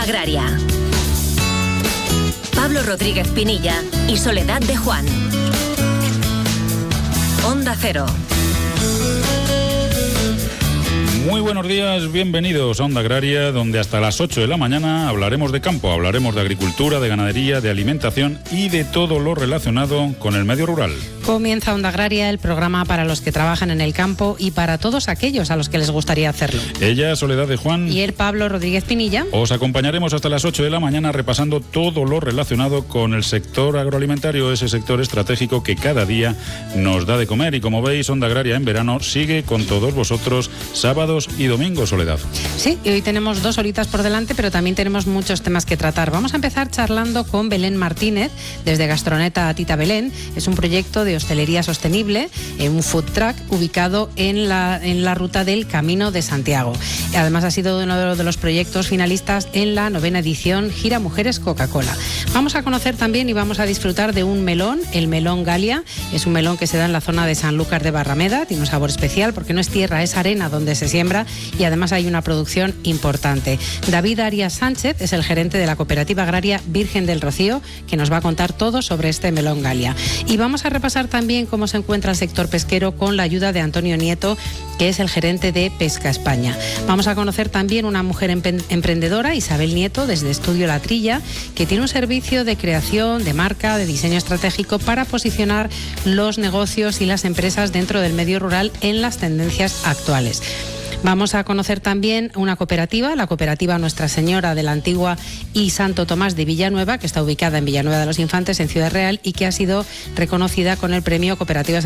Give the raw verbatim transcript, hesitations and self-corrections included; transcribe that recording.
Agraria. Pablo Rodríguez Pinilla y Soledad de Juan. Onda Cero. Muy buenos días, bienvenidos a Onda Agraria, donde hasta las ocho de la mañana hablaremos de campo, hablaremos de agricultura, de ganadería, de alimentación y de todo lo relacionado con el medio rural. Comienza Onda Agraria, el programa para los que trabajan en el campo y para todos aquellos a los que les gustaría hacerlo. Ella, Soledad de Juan. Y él, Pablo Rodríguez Pinilla. Os acompañaremos hasta las ocho de la mañana repasando todo lo relacionado con el sector agroalimentario, ese sector estratégico que cada día nos da de comer. Y como veis, Onda Agraria en verano sigue con todos vosotros sábados y domingos, Soledad. Sí, y hoy tenemos dos horitas por delante, pero también tenemos muchos temas que tratar. Vamos a empezar charlando con Belén Martínez, desde Gastroneta Tita Belén. Es un proyecto de hostelería sostenible, en un food truck ubicado en la, en la ruta del Camino de Santiago. Además ha sido uno de los proyectos finalistas en la novena edición Gira Mujeres Coca-Cola. Vamos a conocer también y vamos a disfrutar de un melón, el melón Galia. Es un melón que se da en la zona de Sanlúcar de Barrameda, tiene un sabor especial porque no es tierra, es arena donde se siembra y además hay una producción importante. David Arias Sánchez es el gerente de la cooperativa agraria Virgen del Rocío, que nos va a contar todo sobre este melón Galia. Y vamos a repasar también cómo se encuentra el sector pesquero con la ayuda de Antonio Nieto, que es el gerente de Pesca España. Vamos a conocer también una mujer emprendedora, Isabel Nieto, desde Estudio La Trilla, que tiene un servicio de creación, de marca, de diseño estratégico para posicionar los negocios y las empresas dentro del medio rural en las tendencias actuales. Vamos a conocer también una cooperativa, la cooperativa Nuestra Señora de la Antigua y Santo Tomás de Villanueva, que está ubicada en Villanueva de los Infantes, en Ciudad Real, y que ha sido reconocida con el premio Cooperativas